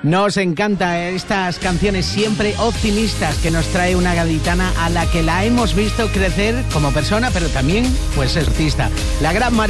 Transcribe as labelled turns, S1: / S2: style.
S1: Nos encanta estas canciones siempre optimistas que nos trae una gaditana a la que la hemos visto crecer como persona, pero también pues artista. La gran María